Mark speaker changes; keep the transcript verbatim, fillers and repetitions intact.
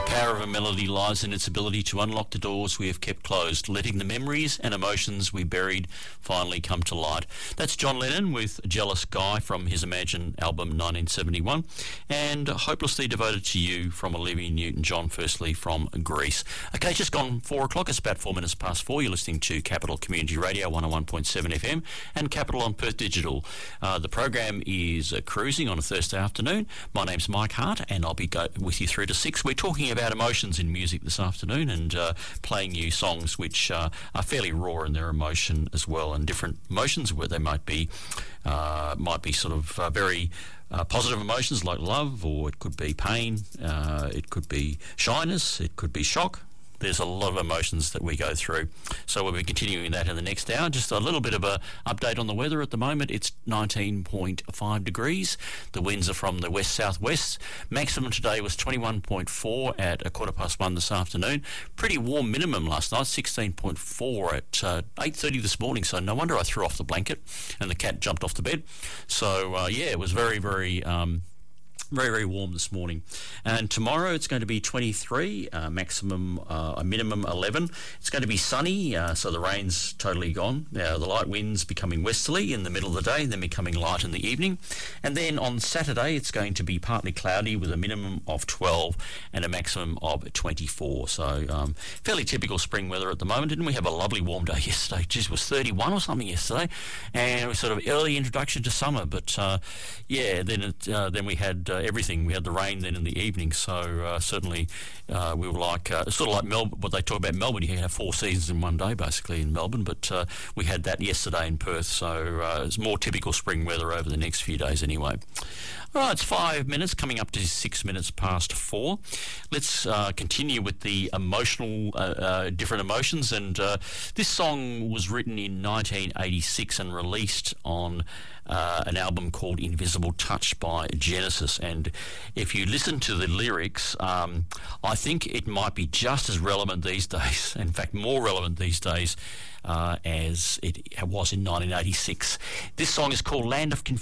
Speaker 1: power of a melody lies in its ability to unlock the doors we have kept closed, letting the memories and emotions we buried finally come to light. That's John Lennon with Jealous Guy from his Imagine album nineteen seventy-one, and Hopelessly Devoted to You from Olivia Newton-John, firstly from Greece. Okay, just gone four o'clock. It's about four minutes past four. You're listening to Capital Community Radio one oh one point seven F M and Capital on Perth Digital. Uh, the program is uh, Cruising on a Thursday afternoon. My name's Mike Hart, and I'll be go- with you through to six. We're talking about emotions in music this afternoon, and uh, playing you songs which uh, are fairly raw in their emotion as well, and different emotions where they might be uh, might be sort of uh, very uh, positive emotions like love, or it could be pain, uh, it could be shyness, it could be shock. There's a lot of emotions that we go through. So we'll be continuing that in the next hour. Just a little bit of a update on the weather at the moment. It's nineteen point five degrees. The winds are from the west-southwest. Maximum today was twenty-one point four at a quarter past one this afternoon. Pretty warm minimum last night, sixteen point four at uh, eight thirty this morning. So no wonder I threw off the blanket and the cat jumped off the bed. So, uh, yeah, it was very, very... Um, Very, very warm this morning. And tomorrow it's going to be twenty-three, uh, maximum, uh, a minimum eleven. It's going to be sunny, uh, so the rain's totally gone. Uh, the light winds becoming westerly in the middle of the day, then becoming light in the evening. And then on Saturday it's going to be partly cloudy with a minimum of twelve and a maximum of twenty-four. So um, fairly typical spring weather at the moment. Didn't we have a lovely warm day yesterday? Geez, it was thirty-one or something yesterday. And it was sort of early introduction to summer. But uh, yeah, then it, uh, then we had... Uh, everything. We had the rain then in the evening, so uh, certainly uh, we were like, uh, sort of like Melbourne, what they talk about Melbourne, you can have four seasons in one day basically in Melbourne, but uh, we had that yesterday in Perth, so uh, it's more typical spring weather over the next few days anyway. All right, it's five minutes, coming up to six minutes past four. Let's uh, continue with the emotional, uh, uh, different emotions, and uh, this song was written in nineteen eighty-six and released on Uh, an album called Invisible Touch by Genesis. And if you listen to the lyrics, um, I think it might be just as relevant these days, in fact more relevant these days uh, as it was in nineteen eighty-six. This song is called Land of Confusion.